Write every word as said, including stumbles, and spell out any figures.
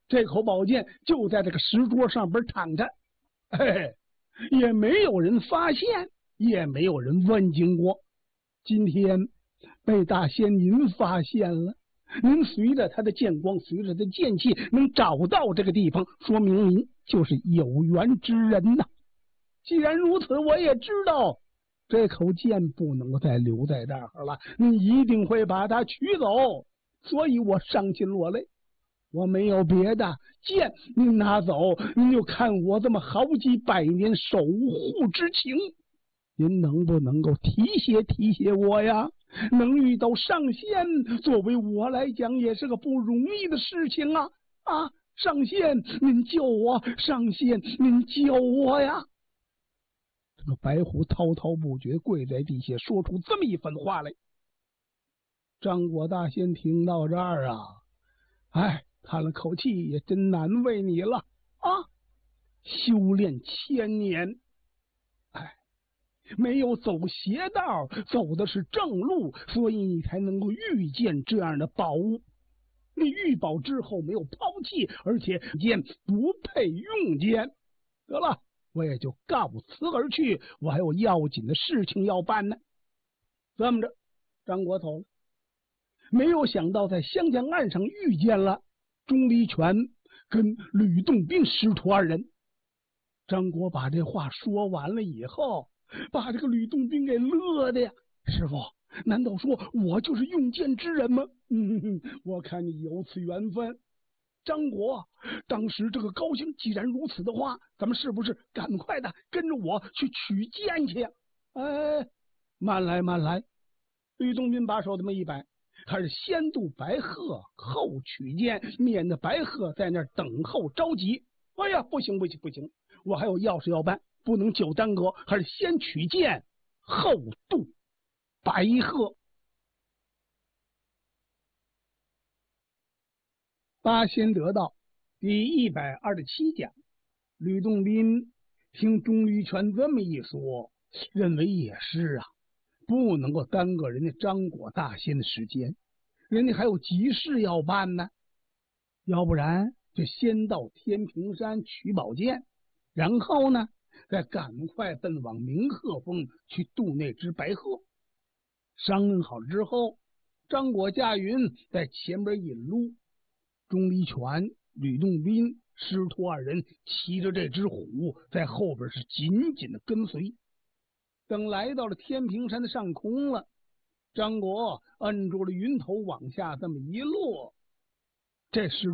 这口宝剑就在这个石桌上边躺着，嘿，也没有人发现，也没有人问津过。今天被大仙您发现了，您随着他的剑光，随着他的剑气，能找到这个地方，说明您就是有缘之人呐。既然如此，我也知道这口剑不能够再留在这儿了，您一定会把它取走，所以我伤心落泪。我没有别的，剑您拿走，您就看我这么好几百年守护之情，您能不能够提携提携我呀？能遇到上仙，作为我来讲也是个不容易的事情啊！啊，上仙，您救我！上仙，您救我呀！这个白虎滔滔不绝，跪在地下，说出这么一番话来。张果大仙听到这儿啊，哎，叹了口气，也真难为你了啊！修炼千年，哎，没有走邪道，走的是正路，所以你才能够遇见这样的宝物。你遇宝之后没有抛弃，而且剑不配用剑，得了，我也就告辞而去，我还有要紧的事情要办呢。这么着，张果走了。没有想到在湘江岸上遇见了钟离权跟吕洞宾师徒二人。张果把这话说完了以后，把这个吕洞宾给乐的呀。师傅，难道说我就是用剑之人吗？嗯，我看你有此缘分。张果当时这个高兴，既然如此的话，咱们是不是赶快的跟着我去取剑去呀？哎，慢来慢来。吕洞宾把手这么一摆，他是先渡白鹤，后取剑，免得白鹤在那儿等候着急。哎呀，不行不行不行，我还有要事要办，不能久耽搁，还是先取剑，后渡白鹤。八仙得道第一百二十七讲，吕洞宾听钟离权这么一说，认为也是啊，不能够耽搁人家张果大仙的时间，人家还有急事要办呢，要不然就先到天平山取宝剑，然后呢再赶快奔往明鹤峰去渡那只白鹤。商量好之后，张果驾云在前边引路，钟离权、吕洞宾师徒二人骑着这只虎在后边是紧紧的跟随。等来到了天平山的上空了，张果摁住了云头往下这么一落，这时